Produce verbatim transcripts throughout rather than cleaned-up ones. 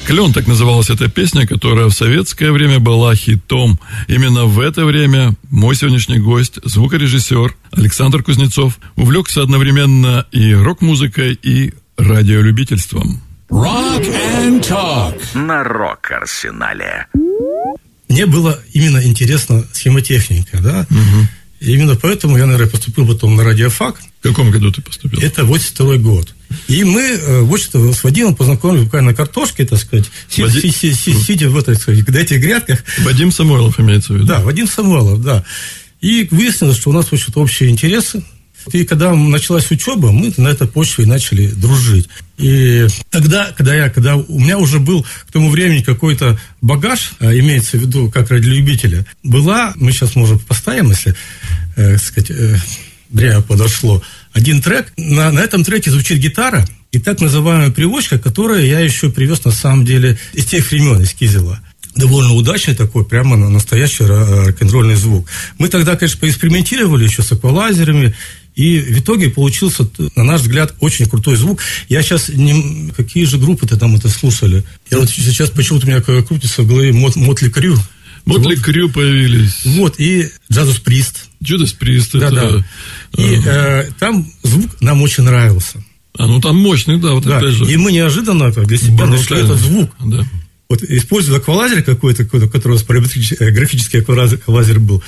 «Клен» — так называлась эта песня, которая в советское время была хитом. Именно в это время мой сегодняшний гость, звукорежиссер Александр Кузнецов, увлекся одновременно и рок-музыкой, и радиолюбительством. Rock and Talk на Рок-Арсенале. Мне было именно интересна схемотехника, да? Угу. Именно поэтому я, наверное, поступил потом на радиофак. В каком году ты поступил? Это восемьдесят второй год. И мы, вот что, с Вадимом познакомились буквально на картошке, так сказать, Вади... си- си- си- сидя в этой, так сказать, на этих грядках. Вадим Самойлов имеется в виду? Да, Вадим Самойлов, да. И выяснилось, что у нас, в общем-то, общие интересы. И когда началась учеба, мы на этой почве начали дружить. И тогда, когда я, когда у меня уже был к тому времени какой-то багаж, имеется в виду как радиолюбителя, была, мы сейчас можем поставим, если, э, сказать, э, время подошло, один трек. На, на этом треке звучит гитара и так называемая приводчика, которую я еще привез на самом деле из тех времен, из Кизела. Довольно удачный такой, прямо настоящий рок-н-ролльный звук. Мы тогда, конечно, поэкспериментировали еще с эквалайзерами, и в итоге получился, на наш взгляд, очень крутой звук. Я сейчас... Не... Какие же группы-то там это слушали? Я вот сейчас почему-то у меня крутится в голове Мотли Крю. Мотли Крю появились. Вот, и Джудас Прист. Джудас Прист, это... Да-да. И э, там звук нам очень нравился. А, ну там мощный, да, вот да. опять же. И мы неожиданно как для себя нашли этот звук. Да. Вот используя эквалайзер какой-то, который у нас графический эквалайзер был,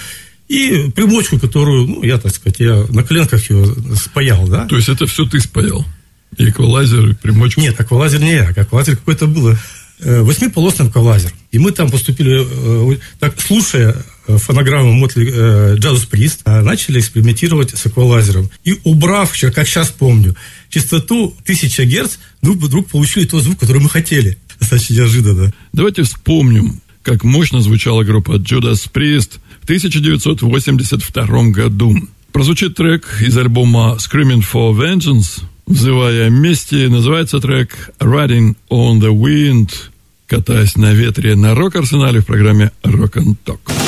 и примочку, которую, ну, я, так сказать, я на коленках ее спаял, да. То есть это все ты спаял? И эквалайзер, и примочку? Нет, эквалайзер не я, эквалайзер какой-то был, восьмиполосный эквалайзер. И мы там поступили, так, слушая фонограмму Мотли Джудас Прист, начали экспериментировать с эквалайзером. И убрав, как сейчас помню, частоту тысяча герц, вдруг, вдруг получили тот звук, который мы хотели. Достаточно неожиданно. Давайте вспомним, как мощно звучала группа Джудас Прист в тысяча девятьсот восемьдесят втором году. Прозвучит трек из альбома Screaming for Vengeance, взывая мести. Называется трек Riding on the Wind, катаясь на ветре, на Рок-Арсенале в программе Rock and Talk.